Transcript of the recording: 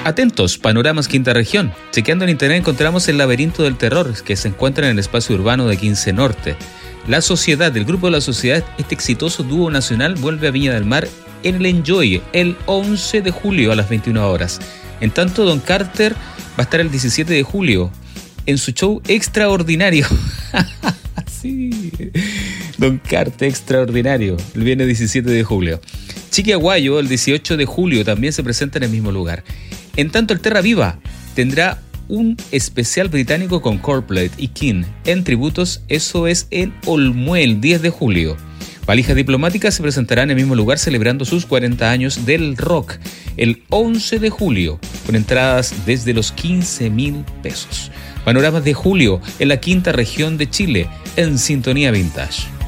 Atentos, Panoramas Quinta Región. Chequeando en internet encontramos el Laberinto del Terror, que se encuentra en el espacio urbano de 15 Norte. La Sociedad, del grupo de La Sociedad, este exitoso dúo nacional vuelve a Viña del Mar en el Enjoy el 11 de julio a las 21 horas. En tanto, Don Carter va a estar el 17 de julio en su show Extraordinario. Sí, Don Carter Extraordinario, el viernes 17 de julio. Chiqui Aguayo, el 18 de julio, también se presenta en el mismo lugar. En tanto, el Terra Viva tendrá un especial británico con Coldplay y King en tributos, eso es en Olmué el 10 de julio. Valijas Diplomáticas se presentará en el mismo lugar celebrando sus 40 años del rock el 11 de julio, con entradas desde los 15.000 pesos. Panoramas de julio en la Quinta Región de Chile, en Sintonía Vintage.